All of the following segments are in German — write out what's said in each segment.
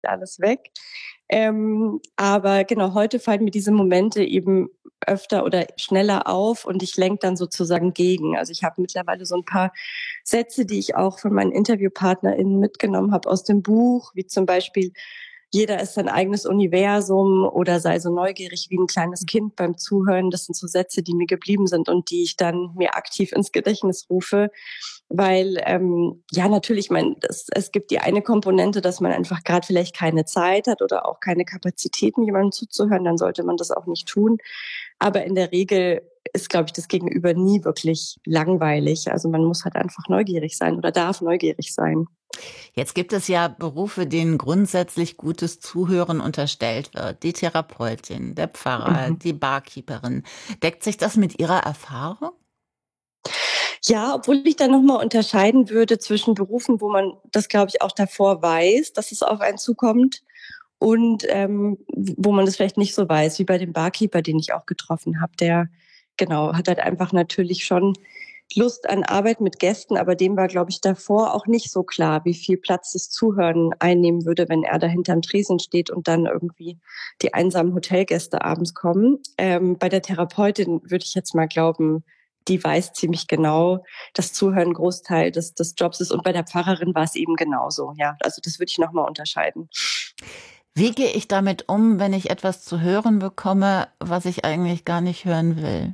alles weg. Aber genau, heute fallen mir diese Momente eben öfter oder schneller auf und ich lenke dann sozusagen gegen. Also ich habe mittlerweile so ein paar Sätze, die ich auch von meinen InterviewpartnerInnen mitgenommen habe aus dem Buch, wie zum Beispiel: Jeder ist sein eigenes Universum oder sei so neugierig wie ein kleines Kind beim Zuhören. Das sind so Sätze, die mir geblieben sind und die ich dann mir aktiv ins Gedächtnis rufe, weil ja natürlich, es gibt die eine Komponente, dass man einfach gerade vielleicht keine Zeit hat oder auch keine Kapazitäten, jemandem zuzuhören, dann sollte man das auch nicht tun. Aber in der Regel ist, glaube ich, das Gegenüber nie wirklich langweilig. Also man muss halt einfach neugierig sein oder darf neugierig sein. Jetzt gibt es ja Berufe, denen grundsätzlich gutes Zuhören unterstellt wird. Die Therapeutin, der Pfarrer, Mhm. die Barkeeperin. Deckt sich das mit Ihrer Erfahrung? Ja, obwohl ich dann nochmal unterscheiden würde zwischen Berufen, wo man das, glaube ich, auch davor weiß, dass es auf einen zukommt und wo man das vielleicht nicht so weiß, wie bei dem Barkeeper, den ich auch getroffen habe. Der, genau, hat halt einfach natürlich schon Lust an Arbeit mit Gästen, aber dem war, glaube ich, davor auch nicht so klar, wie viel Platz das Zuhören einnehmen würde, wenn er da hinterm Tresen steht und dann irgendwie die einsamen Hotelgäste abends kommen. Bei der Therapeutin würde ich jetzt mal glauben, die weiß ziemlich genau, dass Zuhören ein Großteil des Jobs ist. Und bei der Pfarrerin war es eben genauso. Ja, also das würde ich nochmal unterscheiden. Wie gehe ich damit um, wenn ich etwas zu hören bekomme, was ich eigentlich gar nicht hören will?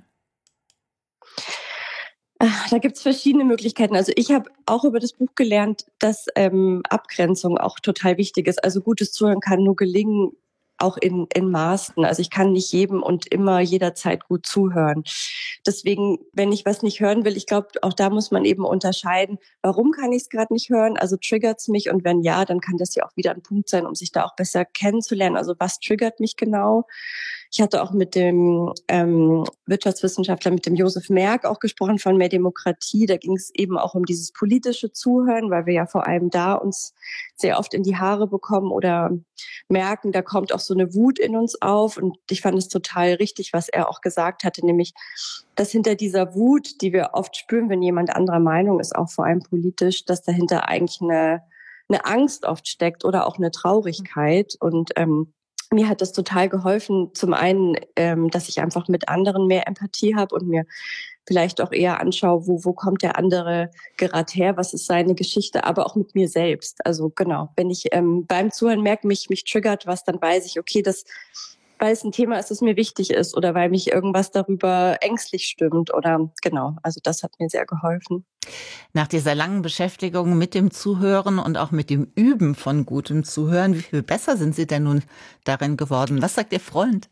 Da gibt's verschiedene Möglichkeiten. Also ich habe auch über das Buch gelernt, dass Abgrenzung auch total wichtig ist. Also gutes Zuhören kann nur gelingen, auch in Maßen. Also ich kann nicht jedem und immer jederzeit gut zuhören. Deswegen, wenn ich was nicht hören will, ich glaube, auch da muss man eben unterscheiden, warum kann ich es gerade nicht hören? Also triggert's mich? Und wenn ja, dann kann das ja auch wieder ein Punkt sein, um sich da auch besser kennenzulernen. Also was triggert mich genau? Ich hatte auch mit dem Wirtschaftswissenschaftler, mit dem Josef Merck auch gesprochen von Mehr Demokratie. Da ging es eben auch um dieses politische Zuhören, weil wir ja vor allem da uns sehr oft in die Haare bekommen oder merken, da kommt auch so eine Wut in uns auf. Und ich fand es total richtig, was er auch gesagt hatte, nämlich, dass hinter dieser Wut, die wir oft spüren, wenn jemand anderer Meinung ist, auch vor allem politisch, dass dahinter eigentlich eine Angst oft steckt oder auch eine Traurigkeit. Und mir hat das total geholfen. Zum einen, dass ich einfach mit anderen mehr Empathie habe und mir vielleicht auch eher anschaue, wo kommt der andere gerade her, was ist seine Geschichte, aber auch mit mir selbst. Also genau, wenn ich beim Zuhören merke, mich triggert was, dann weiß ich, okay, das, weil es ein Thema ist, das mir wichtig ist oder weil mich irgendwas darüber ängstlich stimmt oder genau, also das hat mir sehr geholfen. Nach dieser langen Beschäftigung mit dem Zuhören und auch mit dem Üben von gutem Zuhören, wie viel besser sind Sie denn nun darin geworden? Was sagt Ihr Freund?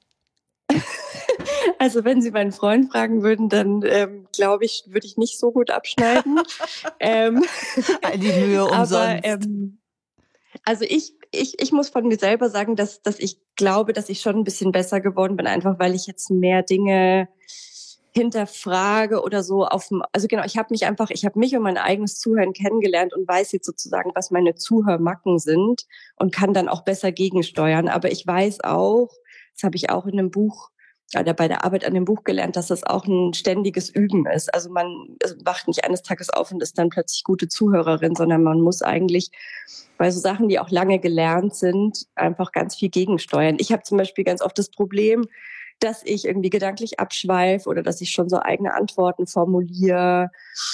Also wenn Sie meinen Freund fragen würden, dann glaube ich, würde ich nicht so gut abschneiden. Ähm, All die Mühe aber umsonst. also ich muss von mir selber sagen, dass ich glaube, dass ich schon ein bisschen besser geworden bin, einfach weil ich jetzt mehr Dinge hinterfrage oder so also genau, ich habe mich und mein eigenes Zuhören kennengelernt und weiß jetzt sozusagen, was meine Zuhörmacken sind und kann dann auch besser gegensteuern. Aber ich weiß auch, das habe ich auch in einem Buch oder bei der Arbeit an dem Buch gelernt, dass das auch ein ständiges Üben ist. Also man wacht nicht eines Tages auf und ist dann plötzlich gute Zuhörerin, sondern man muss eigentlich bei so Sachen, die auch lange gelernt sind, einfach ganz viel gegensteuern. Ich habe zum Beispiel ganz oft das Problem, dass ich irgendwie gedanklich abschweife oder dass ich schon so eigene Antworten formuliere.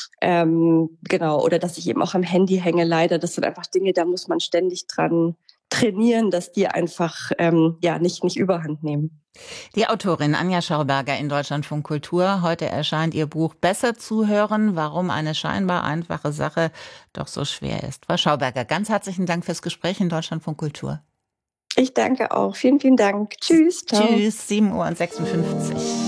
Genau, oder dass ich eben auch am Handy hänge, leider. Das sind einfach Dinge, da muss man ständig dran trainieren, dass die einfach ja nicht überhand nehmen. Die Autorin Anja Schauberger in Deutschlandfunk Kultur. Heute erscheint ihr Buch Besser zuhören, warum eine scheinbar einfache Sache doch so schwer ist. Frau Schauberger, ganz herzlichen Dank fürs Gespräch in Deutschlandfunk Kultur. Ich danke auch. Vielen, vielen Dank. Tschüss. Ciao. Tschüss, 7:56 Uhr.